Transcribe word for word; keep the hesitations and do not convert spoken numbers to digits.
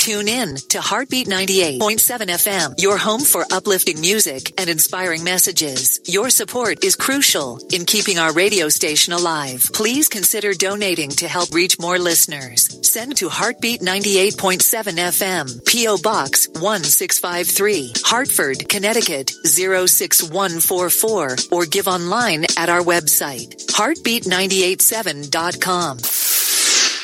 Tune in to Heartbeat ninety-eight point seven F M, your home for uplifting music and inspiring messages. Your support is crucial in keeping our radio station alive. Please consider donating to help reach more listeners. Send to Heartbeat ninety-eight point seven F M, P O. Box one six five three, Hartford, Connecticut zero six one four four, or give online at our website, heartbeat nine eight seven dot com.